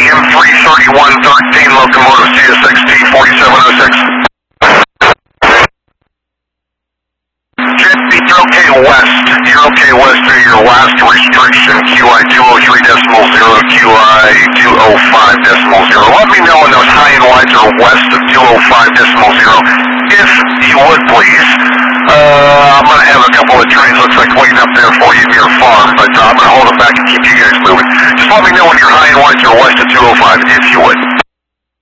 M33113, locomotive CSXT 4706. You're okay west. You're okay west through your last restriction, QI 203.0, QI 205.0. Let me know when those high and wides are west of 205.0, if you would please. I'm going to have a couple of trains, looks like, waiting up there for you near farm, but I'm going to hold them back and keep you guys moving. Just let me know when your high and wides are west of 205, if you would.